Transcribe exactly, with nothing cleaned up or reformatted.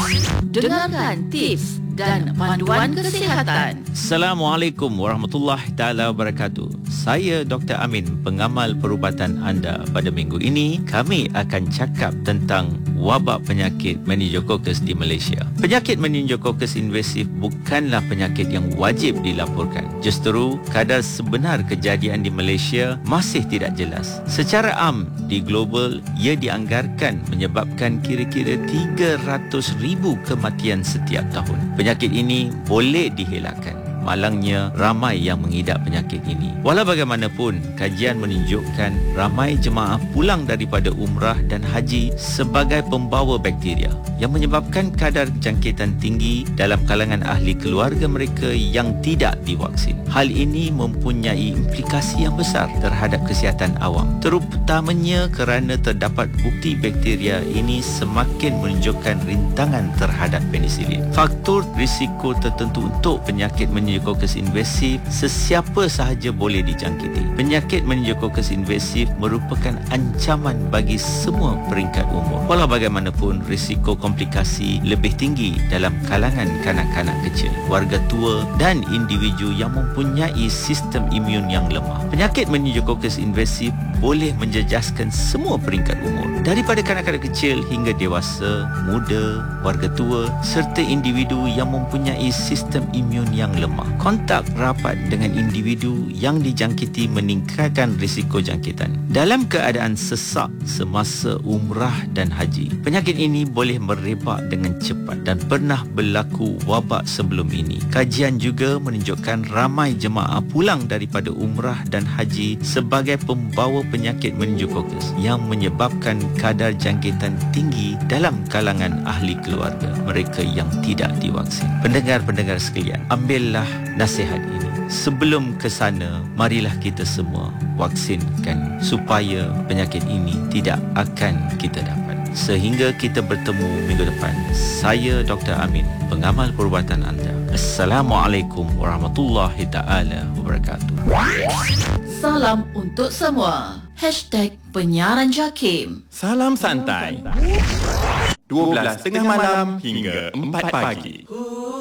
Dengarkan tips dan panduan kesihatan. Assalamualaikum warahmatullahi taala wabarakatuh. Saya Doktor Amin, pengamal perubatan anda. Pada minggu ini, kami akan cakap tentang wabak penyakit meningococcus di Malaysia. Penyakit meningococcus invasif bukanlah penyakit yang wajib dilaporkan. Justru, kadar sebenar kejadian di Malaysia masih tidak jelas. Secara am, di global, ia dianggarkan menyebabkan kira-kira tiga ratus ribu kematian setiap tahun. Penyakit ini boleh dielakkan. Malangnya, ramai yang mengidap penyakit ini. Walau bagaimanapun, kajian menunjukkan ramai jemaah pulang daripada umrah dan haji sebagai pembawa bakteria yang menyebabkan kadar jangkitan tinggi dalam kalangan ahli keluarga mereka yang tidak divaksin. Hal ini mempunyai implikasi yang besar terhadap kesihatan awam, terutamanya kerana terdapat bukti bakteria ini semakin menunjukkan rintangan terhadap penisilin. Faktor risiko tertentu untuk penyakit meningococcus invasif, sesiapa sahaja boleh dijangkiti. Penyakit meningococcus invasif merupakan ancaman bagi semua peringkat umur. Walau bagaimanapun, risiko komplikasi lebih tinggi dalam kalangan kanak-kanak kecil, warga tua dan individu yang mempunyai sistem imun yang lemah. Penyakit meningococcus invasif boleh menjejaskan semua peringkat umur, daripada kanak-kanak kecil hingga dewasa, muda, warga tua serta individu yang mempunyai sistem imun yang lemah. Kontak rapat dengan individu yang dijangkiti meningkatkan risiko jangkitan. Dalam keadaan sesak semasa umrah dan haji, penyakit ini boleh merebak dengan cepat dan pernah berlaku wabak sebelum ini. Kajian juga menunjukkan ramai jemaah pulang daripada umrah dan haji sebagai pembawa penyakit meningococcus yang menyebabkan kadar jangkitan tinggi dalam kalangan ahli keluarga mereka yang tidak divaksin. Pendengar-pendengar sekalian, ambillah nasihat ini. Sebelum ke sana, marilah kita semua vaksinkan supaya penyakit ini tidak akan kita dapat. Sehingga kita bertemu minggu depan. Saya Doktor Amin, pengamal perubatan anda. Assalamualaikum warahmatullahi taala wabarakatuh. Salam untuk semua. Hashtag Penyiaran Jakim. Salam santai. dua belas tengah malam hingga empat pagi.